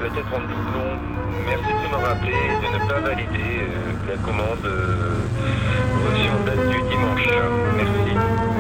va être en doublon. Merci de me rappeler et de ne pas valider la commande reçue en date du dimanche. Merci.